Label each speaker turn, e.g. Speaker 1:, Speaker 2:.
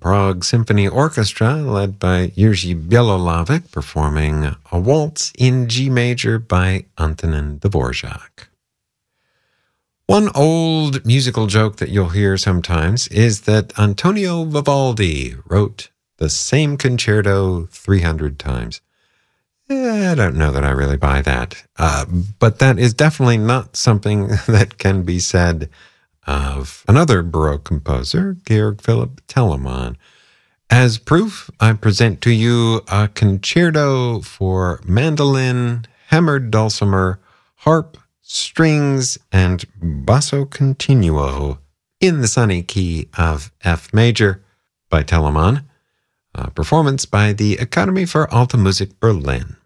Speaker 1: Prague Symphony Orchestra, led by Jerzy Bielolawicz, performing a waltz in G major by Antonin Dvorak. One old musical joke that you'll hear sometimes is that Antonio Vivaldi wrote the same concerto 300 times. I don't know that I really buy that, but that is definitely not something that can be said of another Baroque composer, Georg Philipp Telemann. As proof, I present to you a concerto for mandolin, hammered dulcimer, harp, strings, and basso continuo in the sunny key of F major by Telemann, a performance by the Academy for Alte Musik Berlin.